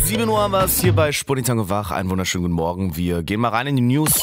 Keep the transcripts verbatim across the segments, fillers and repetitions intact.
sieben Uhr haben wir es hier bei Sputnik Tango Wach. Einen wunderschönen guten Morgen. Wir gehen mal rein in die News.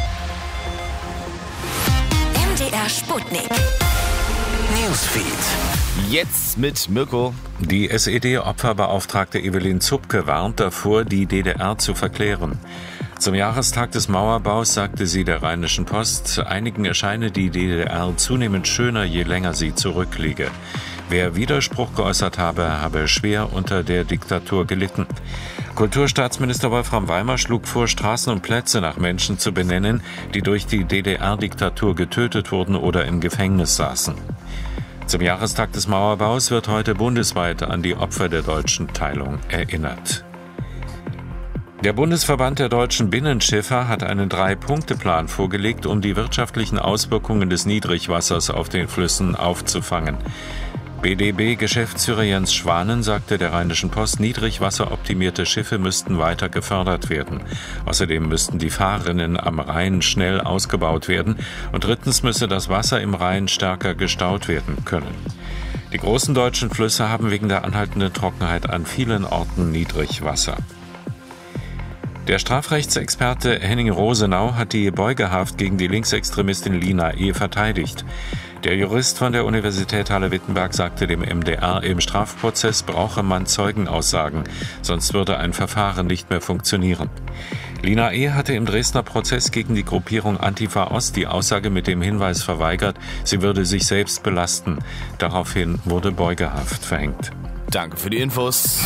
M D R Sputnik. Newsfeed. Jetzt mit Mirko. Die S E D-Opferbeauftragte Evelyn Zupke warnt davor, die D D R zu verklären. Zum Jahrestag des Mauerbaus sagte sie der Rheinischen Post, einigen erscheine die D D R zunehmend schöner, je länger sie zurückliege. Wer Widerspruch geäußert habe, habe schwer unter der Diktatur gelitten. Kulturstaatsminister Wolfram Weimer schlug vor, Straßen und Plätze nach Menschen zu benennen, die durch die D D R-Diktatur getötet wurden oder im Gefängnis saßen. Zum Jahrestag des Mauerbaus wird heute bundesweit an die Opfer der deutschen Teilung erinnert. Der Bundesverband der deutschen Binnenschiffer hat einen Drei-Punkte-Plan vorgelegt, um die wirtschaftlichen Auswirkungen des Niedrigwassers auf den Flüssen aufzufangen. B D B-Geschäftsführer Jens Schwanen sagte der Rheinischen Post, niedrigwasseroptimierte Schiffe müssten weiter gefördert werden. Außerdem müssten die Fahrrinnen am Rhein schnell ausgebaut werden und drittens müsse das Wasser im Rhein stärker gestaut werden können. Die großen deutschen Flüsse haben wegen der anhaltenden Trockenheit an vielen Orten Niedrigwasser. Der Strafrechtsexperte Henning Rosenau hat die Beugehaft gegen die Linksextremistin Lina E. verteidigt. Der Jurist von der Universität Halle-Wittenberg sagte dem M D R, im Strafprozess brauche man Zeugenaussagen, sonst würde ein Verfahren nicht mehr funktionieren. Lina E. hatte im Dresdner Prozess gegen die Gruppierung Antifa Ost die Aussage mit dem Hinweis verweigert, sie würde sich selbst belasten. Daraufhin wurde Beugehaft verhängt. Danke für die Infos.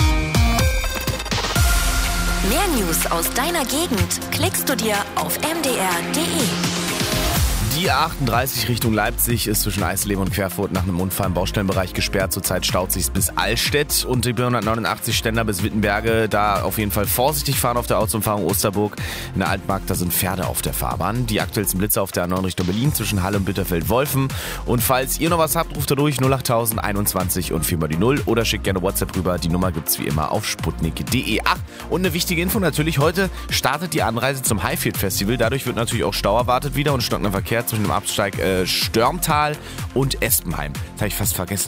Mehr News aus deiner Gegend klickst du dir auf m d r punkt d e. Die A achtunddreißig Richtung Leipzig ist zwischen Eisleben und Querfurt nach einem Unfall im Baustellenbereich gesperrt. Zurzeit staut sich bis Allstedt und die B hundertneunundachtzig Stender bis Wittenberge. Da auf jeden Fall vorsichtig fahren auf der Ortsumfahrung Osterburg. In der Altmark, da sind Pferde auf der Fahrbahn. Die aktuellsten Blitze auf der A neun Richtung Berlin zwischen Halle und Bitterfeld-Wolfen. Und falls ihr noch was habt, ruft da durch null achttausend einundzwanzig und vier mal die null oder schickt gerne WhatsApp rüber. Die Nummer gibt's wie immer auf sputnik punkt d e. Ach, und eine wichtige Info natürlich, heute startet die Anreise zum Highfield Festival. Dadurch wird natürlich auch Stau erwartet wieder und stockender Verkehr zwischen dem Absteig äh, Störmtal und Espenheim. Das habe ich fast vergessen.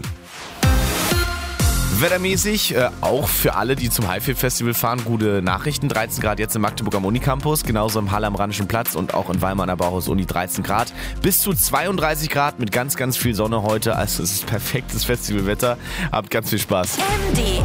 Wettermäßig, äh, auch für alle, die zum Highfield Festival fahren, gute Nachrichten. dreizehn Grad jetzt in Magdeburg am Unicampus, genauso im Halle am Rheinischen Platz und auch in Weimar an der Bauhaus-Uni dreizehn Grad. Bis zu zweiunddreißig Grad mit ganz, ganz viel Sonne heute. Also es ist perfektes Festivalwetter. Habt ganz viel Spaß. M D